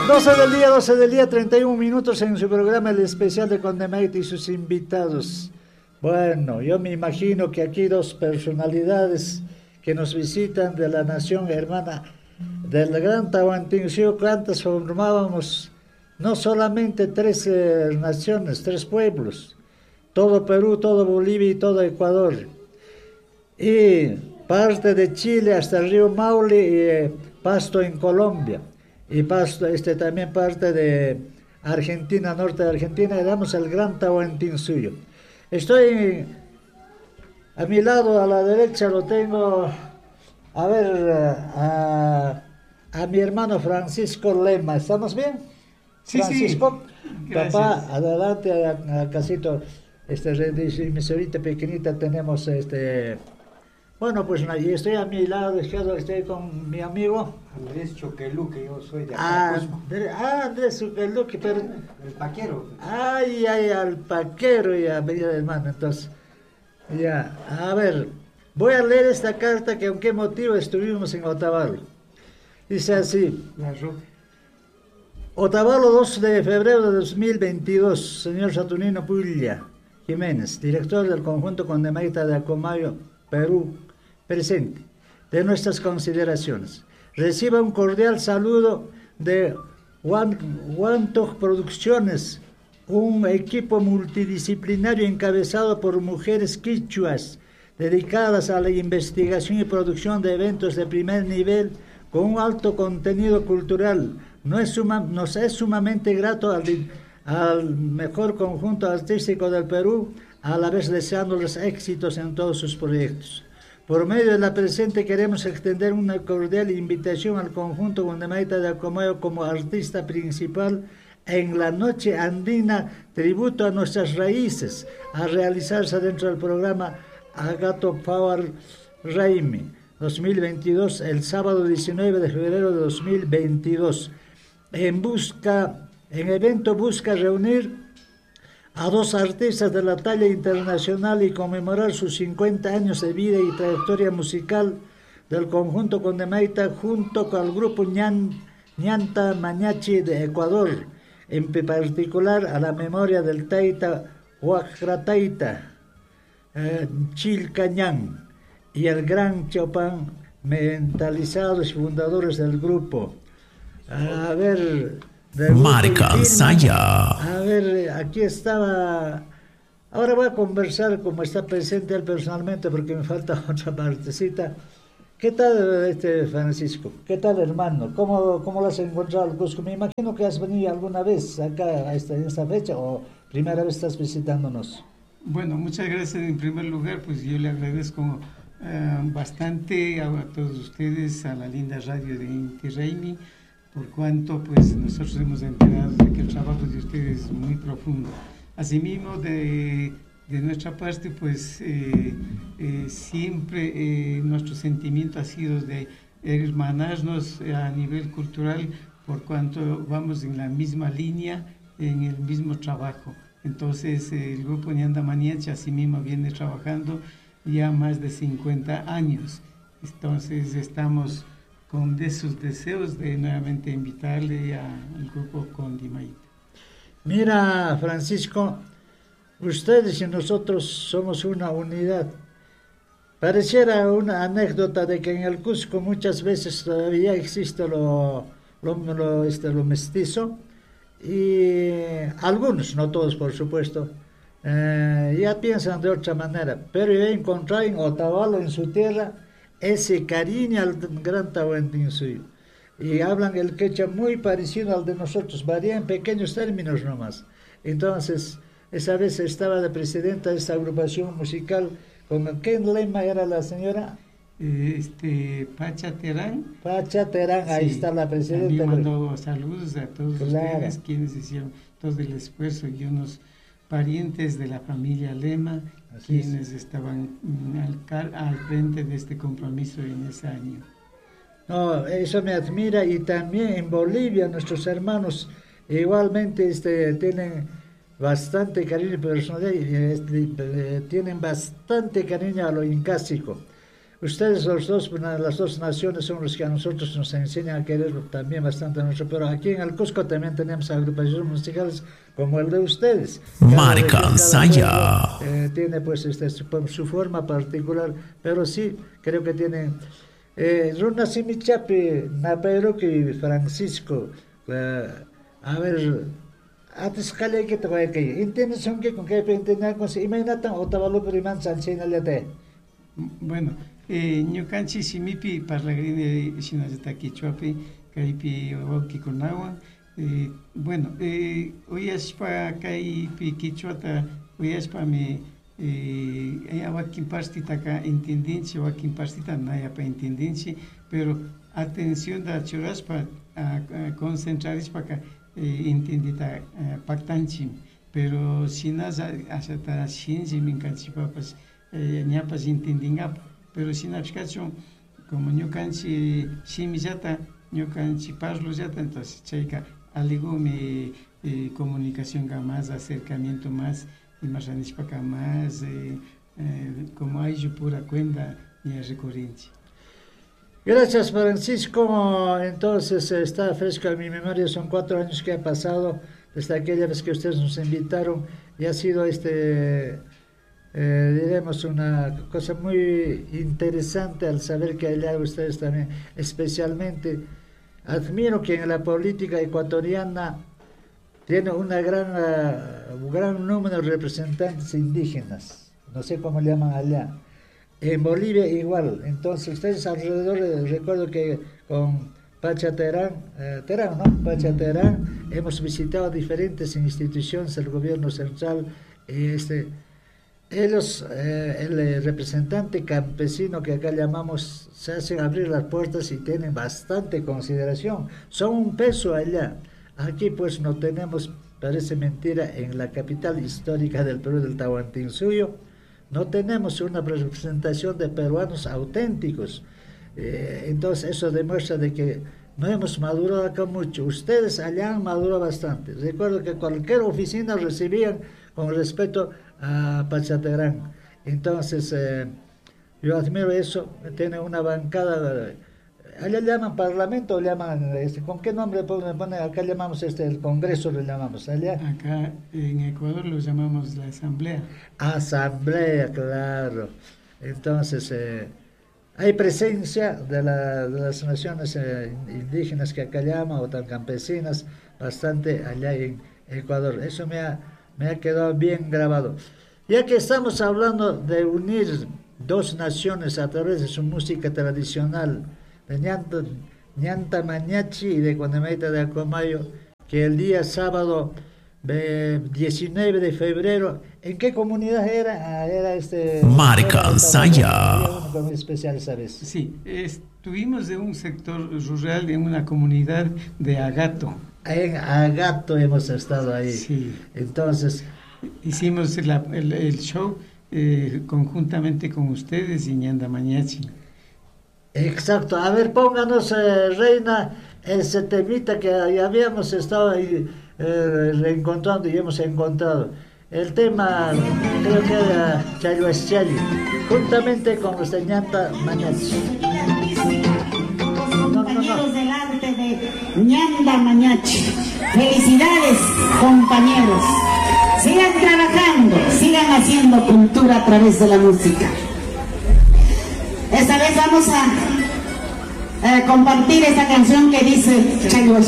12 del día, 31 minutos en su programa El Especial de Condemnate y sus invitados. Bueno, yo me imagino que aquí dos personalidades que nos visitan de la nación hermana del Gran Tahuantinsuyo, que antes formábamos no solamente tres naciones, tres pueblos, todo Perú, todo Bolivia y todo Ecuador, y parte de Chile hasta el río Maule y Pasto en Colombia. Y Pasto, también parte de Argentina, norte de Argentina, éramos el Gran Tahuantinsuyo. Estoy a mi lado, a la derecha, lo tengo, a ver, a mi hermano Francisco Lema. ¿Estamos bien? Sí, Francisco, sí. Papá, adelante a casito. Mi señorita pequeñita tenemos Bueno, pues y estoy a mi lado izquierdo, estoy con mi amigo Andrés Choqueluque, yo soy de acá. Andrés Choqueluque, pero... El paquero. Ay, al paquero, ya, mi hermano, entonces. Ya, a ver, voy a leer esta carta que con qué motivo estuvimos en Otavalo. Dice así: Otavalo, 2 de febrero de 2022, señor Saturnino Pulla Jiménez, director del conjunto Condemnate de Acomayo, Perú, presente. De nuestras consideraciones, reciba un cordial saludo de Wantok Producciones, un equipo multidisciplinario encabezado por mujeres quichuas dedicadas a la investigación y producción de eventos de primer nivel con un alto contenido cultural. Nos es sumamente grato al mejor conjunto artístico del Perú, a la vez deseándoles éxitos en todos sus proyectos. Por medio de la presente queremos extender una cordial invitación al conjunto Condemnate de Acomayo como artista principal en la Noche Andina, tributo a nuestras raíces, a realizarse dentro del programa Agato Power Raimi 2022, el sábado 19 de febrero de 2022. En evento busca reunir a dos artistas de la talla internacional y conmemorar sus 50 años de vida y trayectoria musical del conjunto Condemnate junto con el grupo Ñanta Mañachi de Ecuador, en particular a la memoria del Taita Huacrataita Chilcañán y el gran Chopin, mentalizados y fundadores del grupo. A ver... Marca Saya. A ver, aquí estaba. Ahora voy a conversar como está presente él personalmente porque me falta otra partecita. ¿Qué tal, Francisco? ¿Qué tal, hermano? ¿Cómo lo has encontrado al Cusco? Me imagino que has venido alguna vez acá en esta fecha o primera vez estás visitándonos. Bueno, muchas gracias en primer lugar, pues yo le agradezco bastante a todos ustedes, a la linda radio de Inti Raimi, por cuanto pues nosotros hemos enterado de que el trabajo de ustedes es muy profundo. Asimismo, de nuestra parte, pues siempre nuestro sentimiento ha sido de hermanarnos a nivel cultural, por cuanto vamos en la misma línea, en el mismo trabajo. Entonces, el grupo Ñanta Mañachi asimismo viene trabajando ya más de 50 años. Entonces, estamos con esos deseos de nuevamente invitarle al grupo Condemnate. Mira, Francisco, ustedes y nosotros somos una unidad. Pareciera una anécdota de que en el Cusco muchas veces todavía existe lo mestizo, y algunos, no todos por supuesto, ya piensan de otra manera, pero yo he encontrado en Otavalo, en su tierra, ese cariño al Gran Tahuantinsuyo, y hablan el quechua muy parecido al de nosotros, varía en pequeños términos nomás. Entonces, esa vez estaba de presidenta de esta agrupación musical, ¿con qué lema era la señora? Pacha Terán. Pacha Terán, sí, ahí está la presidenta. También mandó saludos a todos ustedes, quienes hicieron todo el esfuerzo, y unos parientes de la familia Lema, así quienes estaban al frente de este compromiso en ese año. No, eso me admira, y también en Bolivia nuestros hermanos igualmente tienen bastante cariño personal, tienen bastante cariño a lo incásico. Ustedes las dos naciones son los que a nosotros nos enseñan a querer también bastante a nuestro, pero aquí en el Cusco también tenemos agrupaciones musicales como el de ustedes. Marca Saya. Tiene pues su forma particular, pero sí creo que tienen Runa Simichapi, Naperoki, Francisco, a ver, antes que te voy a decir, ¿entiendes con qué entender con si imaginatan o tabalo priman sanchina lete? Bueno, ñukanchi simipi parlagrine shinayata quichuapi kaypi wawkikunawan bueno uyashpa kaypi quichuata uyashpami wakin partitaka entendinchi wakin partita nayapa entendinchi pero atención da churaspa concentrarishpaka entendita pactanchi pero sinas hasta shinji minkanchipapas ñapas entendingapa pero sin aplicación como ñukanchi shimillata ñukanchi parluyata entonces chayka aligumi comunicación más acercamiento más y más anishpaka más como ayllu pura cuenta y recurrencia. Gracias, Francisco. Entonces está fresco en mi memoria, son 4 años que ha pasado desde aquella vez que ustedes nos invitaron y ha sido diremos una cosa muy interesante al saber que allá ustedes también, especialmente, admiro que en la política ecuatoriana tiene un gran número de representantes indígenas, no sé cómo le llaman allá. En Bolivia igual, entonces ustedes alrededor, recuerdo que con Pacha Terán, Pacha Terán, hemos visitado diferentes instituciones del gobierno central, ellos, el representante campesino que acá llamamos, se hacen abrir las puertas y tienen bastante consideración, son un peso allá. Aquí pues no tenemos, parece mentira, en la capital histórica del Perú, del Tahuantinsuyo, no tenemos una representación de peruanos auténticos. Entonces eso demuestra de que no hemos madurado acá mucho. Ustedes allá han madurado bastante. Recuerdo que cualquier oficina recibían con respeto a Pachaterán. Entonces yo admiro eso. Tiene una bancada. Allá llaman parlamento o llaman, ¿con qué nombre ponen? Acá llamamos el Congreso, lo llamamos allá. Acá en Ecuador lo llamamos la Asamblea. Asamblea, claro. Entonces, hay presencia de las naciones indígenas que acá llaman, o tan campesinas, bastante allá en Ecuador. Eso me ha quedado bien grabado. Ya que estamos hablando de unir dos naciones a través de su música tradicional, de Ñanta Mañachi y de Condemeita de Acomayo, que el día sábado 19 de febrero, ¿en qué comunidad era? Marca Saya. Muy especial, ¿sabes? Sí, estuvimos de un sector rural en una comunidad de Agato. En Agato hemos estado ahí. Sí. Entonces, hicimos el show conjuntamente con ustedes y Ñanda Mañachi. Exacto. A ver, pónganos, Reina, ese temita que ya habíamos estado ahí reencontrando y hemos encontrado. El tema, creo que era Chayuaschali, juntamente con los de Ñanta Mañachi. Compañeros del arte de Ñanda Mañachi. Felicidades, compañeros. Sigan trabajando, sigan haciendo cultura a través de la música. Esta vez vamos a compartir esta canción que dice Chayuaschali.